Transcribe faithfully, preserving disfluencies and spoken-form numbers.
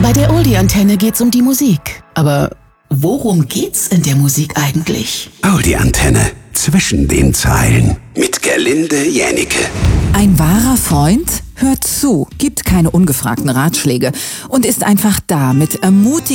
Bei der Oldie-Antenne geht's um die Musik. Aber worum geht's in der Musik eigentlich? Oldie-Antenne. Zwischen den Zeilen. Mit Gerlinde Jännicke. Ein wahrer Freund hört zu, gibt keine ungefragten Ratschläge und ist einfach da mit ermutigenden